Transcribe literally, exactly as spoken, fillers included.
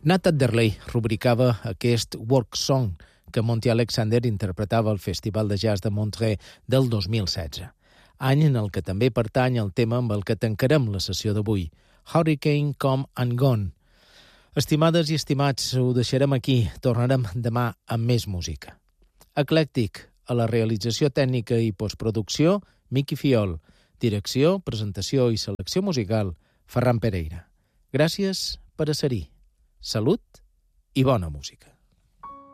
Nat Adderley rubricava aquest work song que Monty Alexander interpretava al Festival de Jazz de Montreux del dos mil setze, any en el que també pertany el tema amb el que tancarem la sessió d'avui, Hurricane Come and Gone. Estimades i estimats, ho deixarem aquí, tornarem demà amb més música. Eclèctic, a la realització tècnica i postproducció, Miqui Fiol, direcció, presentació i selecció musical, Ferran Pereira. Gràcies per a ser-hi. Salut i bona música.